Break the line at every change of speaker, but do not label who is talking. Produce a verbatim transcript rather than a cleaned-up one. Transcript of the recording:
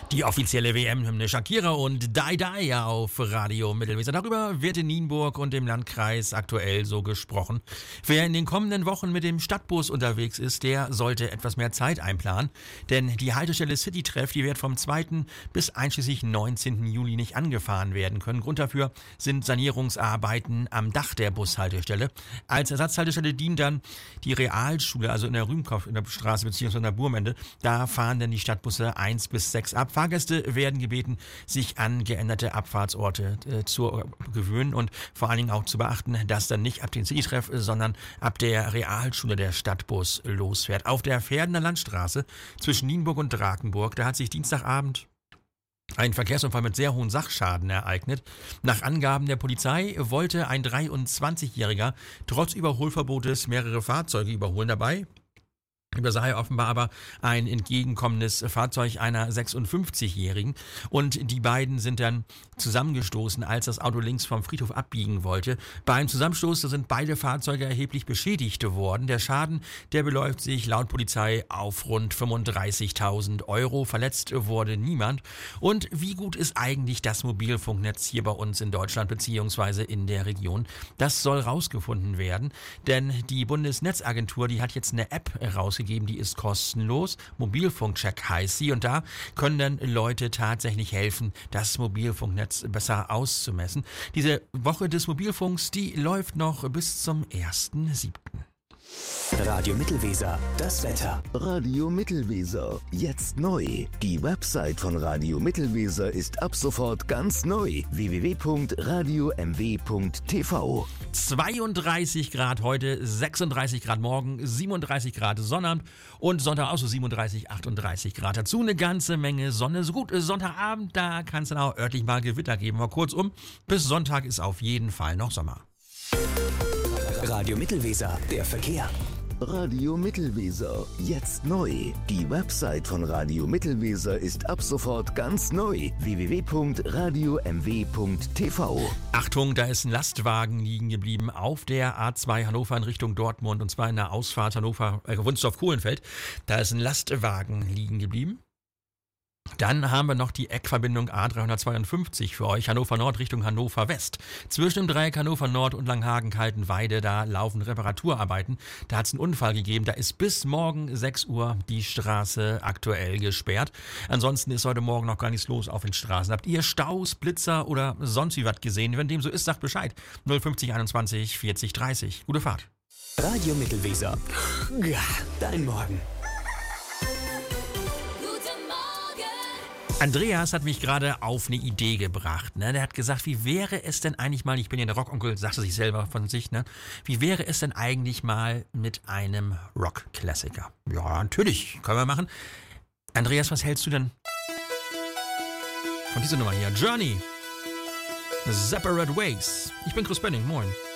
Die offizielle W M-Hymne Shakira und Die Die auf Radio Mittelweser. Darüber wird in Nienburg und im Landkreis aktuell so gesprochen. Wer in den kommenden Wochen mit dem Stadtbus unterwegs ist, der sollte etwas mehr Zeit einplanen. Denn die Haltestelle City-Treff, die wird vom zweiten bis einschließlich neunzehnten Juli nicht angefahren werden können. Grund dafür sind Sanierungsarbeiten am Dach der Bushaltestelle. Als Ersatzhaltestelle dient dann die Realschule, also in der Rühmkopf in der Straße bzw. in der Burmende. Da fahren dann die Stadtbusse eins bis sechs ab. Fahrgäste werden gebeten, sich an geänderte Abfahrtsorte äh, zu gewöhnen und vor allen Dingen auch zu beachten, dass dann nicht ab dem City-Treff, sondern ab der Realschule der Stadtbus losfährt. Auf der Pferdener Landstraße zwischen Nienburg und Drakenburg, da hat sich Dienstagabend ein Verkehrsunfall mit sehr hohen Sachschaden ereignet. Nach Angaben der Polizei wollte ein dreiundzwanzigjähriger trotz Überholverbotes mehrere Fahrzeuge überholen. Dabei übersah er offenbar aber ein entgegenkommendes Fahrzeug einer sechsundfünfzigjährigen und die beiden sind dann zusammengestoßen, als das Auto links vom Friedhof abbiegen wollte. Bei einem Zusammenstoß sind beide Fahrzeuge erheblich beschädigt worden. Der Schaden, der beläuft sich laut Polizei auf rund fünfunddreißigtausend Euro. Verletzt wurde niemand. Und wie gut ist eigentlich das Mobilfunknetz hier bei uns in Deutschland beziehungsweise in der Region? Das soll rausgefunden werden, denn die Bundesnetzagentur, die hat jetzt eine App rausgegeben. Die ist kostenlos. Mobilfunkcheck heißt sie und da können dann Leute tatsächlich helfen, das Mobilfunknetz besser auszumessen. Diese Woche des Mobilfunks, die läuft noch bis zum ersten siebten
Radio Mittelweser, das Wetter.
Radio Mittelweser, jetzt neu. Die Website von Radio Mittelweser ist ab sofort ganz neu. w w w punkt radio m w punkt t v.
zweiunddreißig Grad heute, sechsunddreißig Grad morgen, siebenunddreißig Grad Sonnabend und Sonntag auch so siebenunddreißig, achtunddreißig Grad. Dazu eine ganze Menge Sonne. So gut, Sonntagabend, da kann es dann auch örtlich mal Gewitter geben. Aber kurzum, bis Sonntag ist auf jeden Fall noch Sommer.
Radio Mittelweser, der Verkehr.
Radio Mittelweser, jetzt neu. Die Website von Radio Mittelweser ist ab sofort ganz neu. w w w punkt radio m w punkt t v.
Achtung, da ist ein Lastwagen liegen geblieben auf der A zwei Hannover in Richtung Dortmund und zwar in der Ausfahrt Hannover, äh, Wunsdorf-Kohlenfeld. Da ist ein Lastwagen liegen geblieben. Dann haben wir noch die Eckverbindung A dreihundertzweiundfünfzig für euch, Hannover Nord Richtung Hannover West. Zwischen dem Dreieck Hannover Nord und Langhagen-Kaltenweide, da laufen Reparaturarbeiten. Da hat es einen Unfall gegeben, da ist bis morgen sechs Uhr die Straße aktuell gesperrt. Ansonsten ist heute Morgen noch gar nichts los auf den Straßen. Habt ihr Staus, Blitzer oder sonst wie was gesehen? Wenn dem so ist, sagt Bescheid. null fünfzig einundzwanzig vierzig dreißig. Gute Fahrt.
Radio Mittelweser. Ja, dein Morgen.
Andreas hat mich gerade auf eine Idee gebracht. Ne? Der hat gesagt, wie wäre es denn eigentlich mal, ich bin ja der Rockonkel, sagte sich selber von sich, ne? Wie wäre es denn eigentlich mal mit einem Rock-Klassiker? Ja, natürlich, können wir machen. Andreas, was hältst du denn von dieser Nummer hier? Journey, Separate Ways. Ich bin Chris Benning, moin.